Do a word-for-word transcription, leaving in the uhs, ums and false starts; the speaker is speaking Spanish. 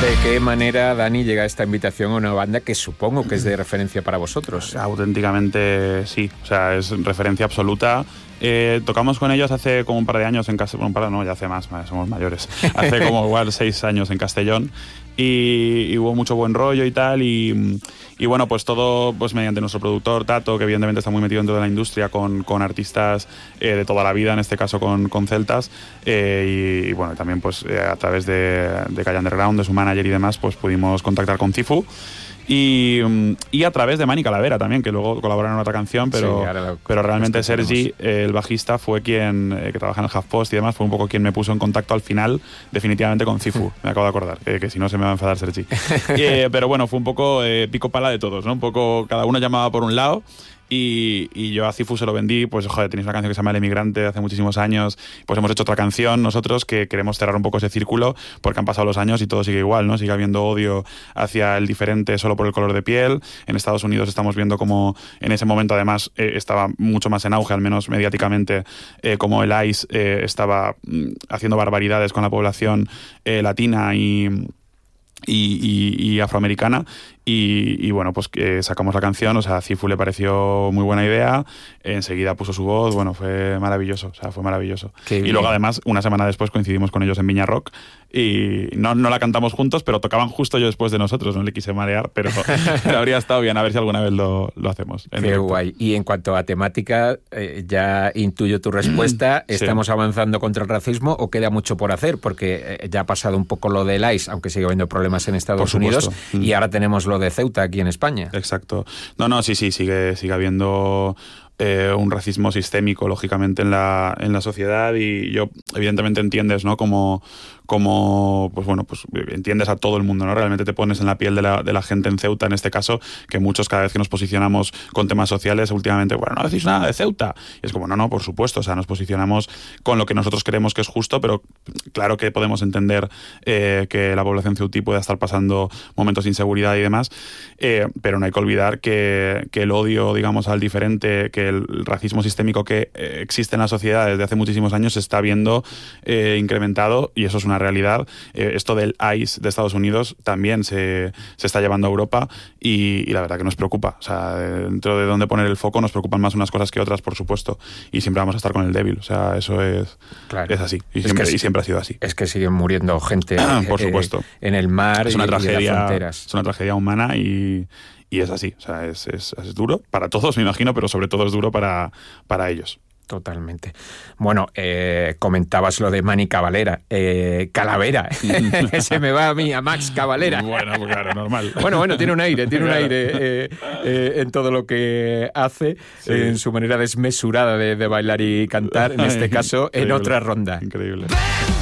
¿De qué manera, Dani, llega esta invitación a una banda que supongo que es de referencia para vosotros? Auténticamente sí, o sea, es referencia absoluta. Eh, tocamos con ellos hace como un par de años en Castellón, un par, no, ya hace más, más, somos mayores, hace como igual seis años en Castellón y, y hubo mucho buen rollo y tal y, y bueno, pues todo pues mediante nuestro productor Tato, que evidentemente está muy metido dentro de la industria con, con artistas eh, de toda la vida, en este caso con, con celtas eh, y, y bueno, también pues eh, a través de, de Call Underground, de su manager y demás, pues pudimos contactar con Cifu. Y, y a través de Manny Calavera también, que luego colaboraron en otra canción, pero, sí, lo, pero realmente Sergi, eh, el bajista, fue quien, eh, que trabaja en el HuffPost y demás, fue un poco quien me puso en contacto al final, definitivamente con Cifu, me acabo de acordar, eh, que si no se me va a enfadar Sergi. eh, pero bueno, fue un poco eh, pico pala de todos, ¿no? Un poco, cada uno llamaba por un lado. Y, y yo a Cifu se lo vendí, pues joder, tenéis una canción que se llama El Emigrante hace muchísimos años, pues hemos hecho otra canción nosotros que queremos cerrar un poco ese círculo porque han pasado los años y todo sigue igual, ¿no? Sigue habiendo odio hacia el diferente solo por el color de piel. En Estados Unidos estamos viendo como en ese momento además eh, estaba mucho más en auge, al menos mediáticamente, eh, como el ICE eh, estaba mm, haciendo barbaridades con la población eh, latina y... Y, y, y afroamericana y, y bueno, pues que sacamos la canción, o sea, a Cifu le pareció muy buena idea, enseguida puso su voz, bueno, fue maravilloso, o sea, fue maravilloso. Qué y bien. Luego además, una semana después coincidimos con ellos en Viña Rock y no, no la cantamos juntos, pero tocaban justo yo después de nosotros, no le quise marear, pero, pero habría estado bien, a ver si alguna vez lo, lo hacemos. Qué directo. Guay. Y en cuanto a temática, eh, ya intuyo tu respuesta, ¿estamos sí. avanzando contra el racismo o queda mucho por hacer? Porque eh, ya ha pasado un poco lo del ICE, aunque sigue habiendo problemas en Estados Unidos, y ahora tenemos lo de Ceuta aquí en España. Exacto. No, no, sí, sí, sigue, sigue habiendo eh, un racismo sistémico, lógicamente, en la, en la sociedad y yo, evidentemente, entiendes, ¿no? Como, como, pues bueno, pues entiendes a todo el mundo, ¿no? Realmente te pones en la piel de la, de la gente en Ceuta, en este caso, que muchos cada vez que nos posicionamos con temas sociales, últimamente, bueno, no decís nada de Ceuta. Y es como, no, no, por supuesto, o sea, nos posicionamos con lo que nosotros creemos que es justo, pero claro que podemos entender eh, que la población ceutí pueda estar pasando momentos de inseguridad y demás, eh, pero no hay que olvidar que, que el odio, digamos, al diferente, que el racismo sistémico que eh, existe en la sociedad desde hace muchísimos años se está viendo eh, incrementado y eso es una realidad. Eh, esto del ICE de Estados Unidos también se, se está llevando a Europa y, y la verdad que nos preocupa. O sea, dentro de dónde poner el foco nos preocupan más unas cosas que otras, por supuesto, y siempre vamos a estar con el débil. O sea, eso es, claro. es así y, es siempre, que, y siempre ha sido así. Es que siguen muriendo gente por supuesto. Eh, en el mar es una y, tragedia, y en las fronteras. Es una tragedia humana y Y es así, o sea, es, es, es duro para todos, me imagino, pero sobre todo es duro para, para ellos. Totalmente. Bueno, eh, comentabas lo de Manny Cavalera, eh, Calavera, se me va a mí, a Max Cavalera. Bueno, pues claro, normal. Bueno, bueno, tiene un aire, tiene un aire eh, eh, en todo lo que hace, sí. eh, en su manera desmesurada de, de bailar y cantar, en este caso, en otra ronda. Increíble.